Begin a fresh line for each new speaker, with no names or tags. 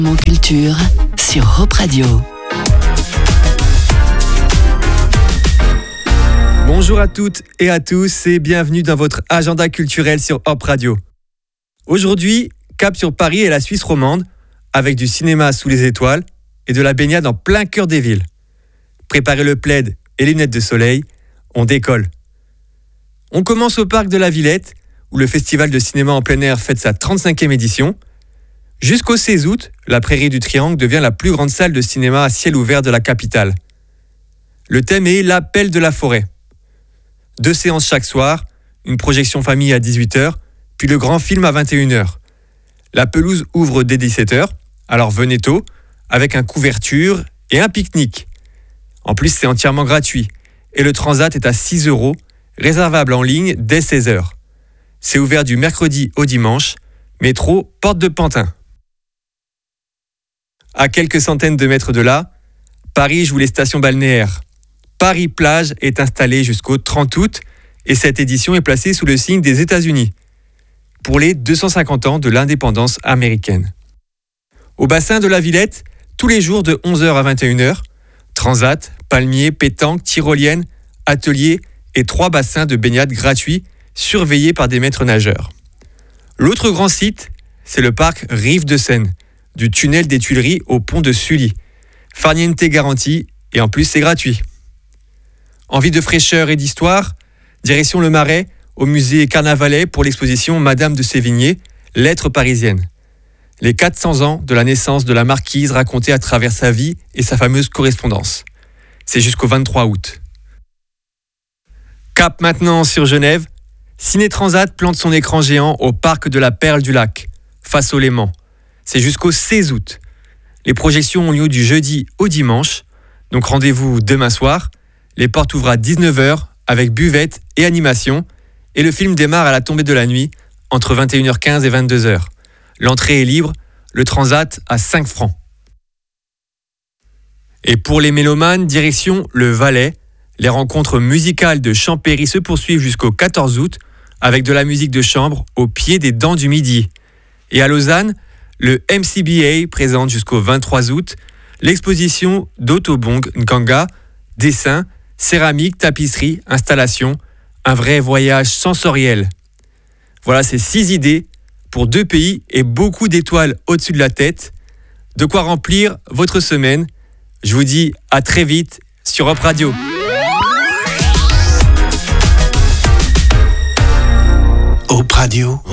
Mon culture sur Hop Radio.
Bonjour à toutes et à tous et bienvenue dans votre agenda culturel sur Hop Radio. Aujourd'hui, cap sur Paris et la Suisse romande avec du cinéma sous les étoiles et de la baignade en plein cœur des villes. Préparez le plaid et les lunettes de soleil, on décolle. On commence au parc de la Villette où le festival de cinéma en plein air fête sa 35e édition. Jusqu'au 16 août, la Prairie du Triangle devient la plus grande salle de cinéma à ciel ouvert de la capitale. Le thème est l'appel de la forêt. 2 séances chaque soir, une projection famille à 18h, puis le grand film à 21h. La pelouse ouvre dès 17h, alors venez tôt, avec une couverture et un pique-nique. En plus, c'est entièrement gratuit, et le transat est à 6 €, réservable en ligne dès 16h. C'est ouvert du mercredi au dimanche, métro Porte de Pantin. À quelques centaines de mètres de là, Paris joue les stations balnéaires. Paris Plage est installé jusqu'au 30 août et cette édition est placée sous le signe des États-Unis pour les 250 ans de l'indépendance américaine. Au bassin de la Villette, tous les jours de 11h à 21h, transat, palmiers, pétanque, tyrolienne, atelier et 3 bassins de baignade gratuits surveillés par des maîtres nageurs. L'autre grand site, c'est le parc Rive de Seine, du tunnel des Tuileries au pont de Sully. Farniente garantie et en plus c'est gratuit. Envie de fraîcheur et d'histoire, direction le Marais, au musée Carnavalet pour l'exposition Madame de Sévigné, lettres parisiennes. Les 400 ans de la naissance de la marquise racontée à travers sa vie et sa fameuse correspondance. C'est jusqu'au 23 août. Cap maintenant sur Genève, Ciné Transat plante son écran géant au parc de la Perle du Lac, face au Léman. C'est jusqu'au 16 août. Les projections ont lieu du jeudi au dimanche, donc rendez-vous demain soir. Les portes ouvrent à 19h avec buvette et animation et le film démarre à la tombée de la nuit entre 21h15 et 22h. L'entrée est libre, le transat à 5 francs. Et pour les mélomanes, direction le Valais. Les rencontres musicales de Champéry se poursuivent jusqu'au 14 août avec de la musique de chambre au pied des Dents du Midi. Et à Lausanne, le MCBA présente jusqu'au 23 août l'exposition d'Otobong Nkanga, dessins, céramique, tapisserie, installation, un vrai voyage sensoriel. Voilà ces 6 idées pour 2 pays et beaucoup d'étoiles au-dessus de la tête. De quoi remplir votre semaine. Je vous dis à très vite sur Hop Radio.
Hop Radio.